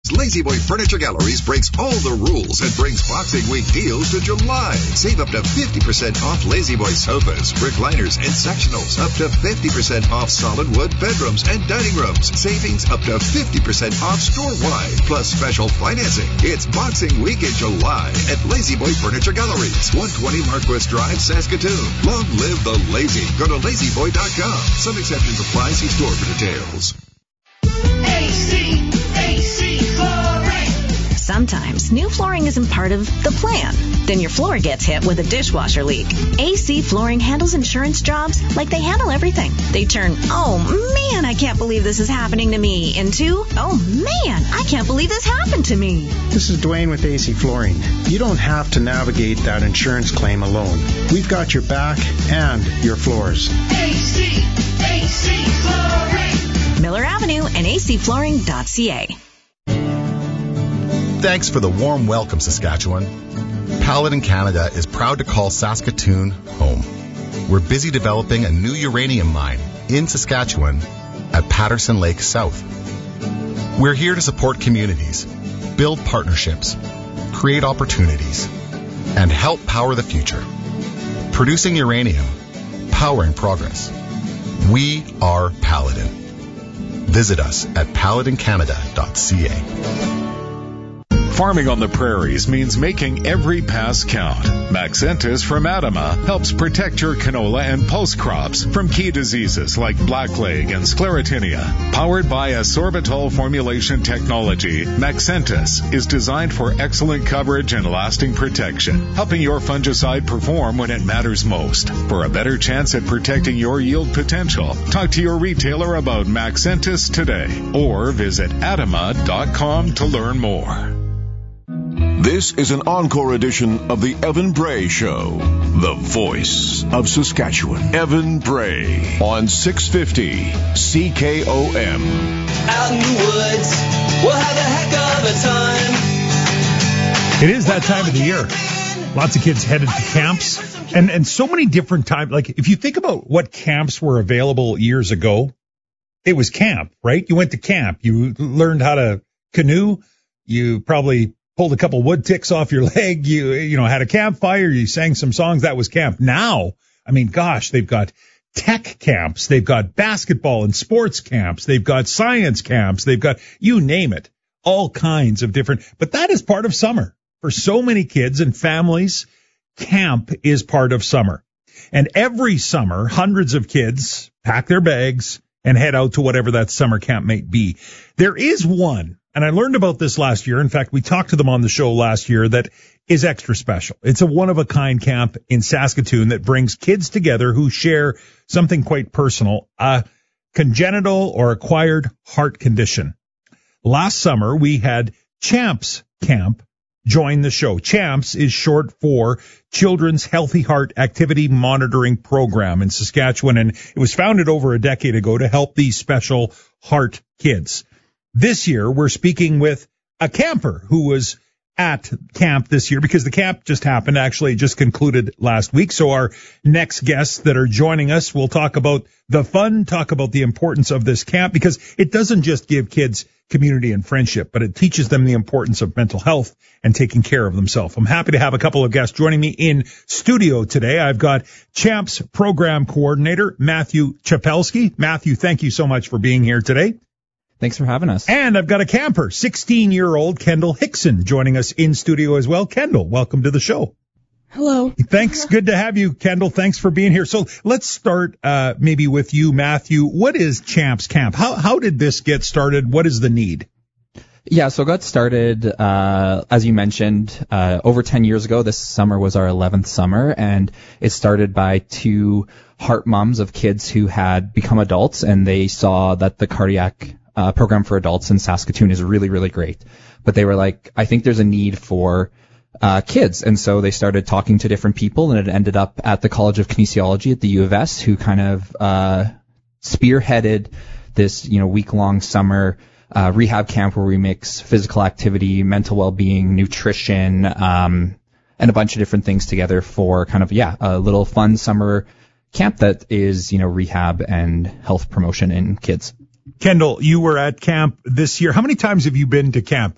Lazy Boy Furniture Galleries breaks all the rules and brings Boxing Week deals to July. Save up to 50% off Lazy Boy sofas, recliners, and sectionals. Up to 50% off solid wood bedrooms and dining rooms. Savings up to 50% off store-wide, plus special financing. It's Boxing Week in July at Lazy Boy Furniture Galleries, 120 Marquis Drive, Saskatoon. Long live the lazy. Go to lazyboy.com. Some exceptions apply. See store for details. AC Flooring. Sometimes new flooring isn't part of the plan. Then your floor gets hit with a dishwasher leak. AC Flooring handles insurance jobs like they handle everything. They turn, oh man, I can't believe this is happening to me, into, oh man, I can't believe this happened to me. This is Dwayne with AC Flooring. You don't have to navigate that insurance claim alone. We've got your back and your floors. AC Flooring. Miller Avenue and acflooring.ca. Thanks for the warm welcome, Saskatchewan. Paladin Canada is proud to call Saskatoon home. We're busy developing a new uranium mine in Saskatchewan at Patterson Lake South. We're here to support communities, build partnerships, create opportunities, and help power the future. Producing uranium, powering progress. We are Paladin. Visit us at paladincanada.ca. Farming on the prairies means making every pass count. Maxentis from Adama helps protect your canola and pulse crops from key diseases like blackleg and sclerotinia. Powered by a sorbitol formulation technology, Maxentis is designed for excellent coverage and lasting protection, helping your fungicide perform when it matters most. For a better chance at protecting your yield potential, talk to your retailer about Maxentis today or visit adama.com to learn more. This is an encore edition of the Evan Bray Show, the voice of Saskatchewan. Evan Bray on 650 CKOM. Out in the woods, we'll have a heck of a time. It is that time of the year. Lots of kids headed to camps and so many different times. Like if you think about what camps were available years ago, it was camp, right? You went to camp. You learned how to canoe. You probably pulled a couple wood ticks off your leg, you had a campfire, you sang some songs, that was camp. Now, I mean, gosh, they've got tech camps, they've got basketball and sports camps, they've got science camps, they've got, you name it, all kinds of different, but that is part of summer. For so many kids and families, camp is part of summer. And every summer, hundreds of kids pack their bags and head out to whatever that summer camp may be. There is one, and I learned about this last year. In fact, we talked to them on the show last year, that is extra special. It's a one-of-a-kind camp in Saskatoon that brings kids together who share something quite personal, a congenital or acquired heart condition. Last summer, we had CHAMPS Camp join the show. CHAMPS is short for Children's Healthy Heart Activity Monitoring Program in Saskatchewan, and it was founded over a decade ago to help these special heart kids. This year, we're speaking with a camper who was at camp this year because the camp just happened, actually just concluded last week. So our next guests that are joining us will talk about the fun, talk about the importance of this camp, because it doesn't just give kids community and friendship, but it teaches them the importance of mental health and taking care of themselves. I'm happy to have a couple of guests joining me in studio today. I've got CHAMPS Program Coordinator Matthew Chapelski. Matthew, thank you so much for being here today. Thanks for having us. And I've got a camper, 16-year-old Kendall Hickson, joining us in studio as well. Kendall, welcome to the show. Hello. Thanks. Good to have you, Kendall. Thanks for being here. So let's start maybe with you, Matthew. What is CHAMPS Camp? How did this get started? What is the need? Yeah, so it got started, as you mentioned, over 10 years ago. This summer was our 11th summer, and it started by two heart moms of kids who had become adults, and they saw that the cardiac program for adults in Saskatoon is really, really great. But they were like, I think there's a need for kids. And so they started talking to different people, and it ended up at the College of Kinesiology at the U of S, who kind of spearheaded this, week-long summer rehab camp where we mix physical activity, mental well-being, nutrition, and a bunch of different things together for kind of, a little fun summer camp that is, rehab and health promotion in kids. Kendall, you were at camp this year. How many times have you been to camp?